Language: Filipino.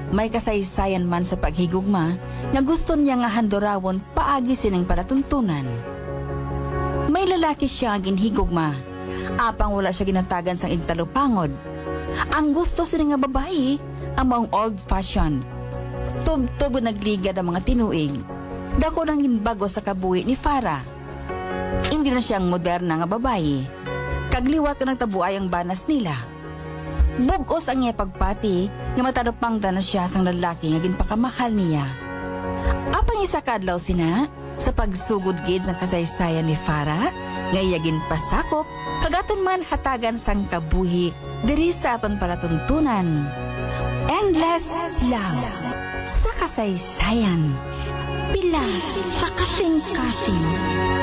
May kasaysayan man sa paghigugma nga gusto niya nga handorawon paagi sining palatuntunan. May lalaki siya ang ginhigugma, apang wala siya ginatagan sang igtalupangod. Ang gusto sining nga babae ang maong old-fashioned. Tub-tub nagligad ang mga tinuig. Dako nang ginbago sa kabuhi ni Farah. Hindi na siyang moderna nga babae. Kagliwat ka ng tabuay ang banas nila. Bugos ang iya pagpati nga matanupang na siya sang lalaki nga ginpakamahal niya. Apang isa kadlaw sina sa pagsugod gid sang kasaysayan ni Farah nga iya ginpasakop kagaton man hatagan sang kabuhi diri sa aton palatuntunan. Endless love sa kasaysayan. Pilas sa kasing-kasing.